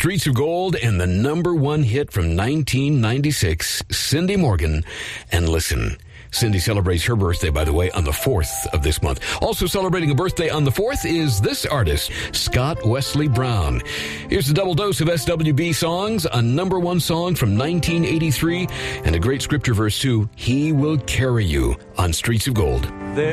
Streets of Gold and the number one hit from 1996, Cindy Morgan, and Listen. Cindy celebrates her birthday, by the way, on the 4th of this month. Also celebrating a birthday on the 4th is this artist, Scott Wesley Brown. Here's a double dose of SWB songs, a number one song from 1983, and a great scripture verse too, He Will Carry You on Streets of Gold.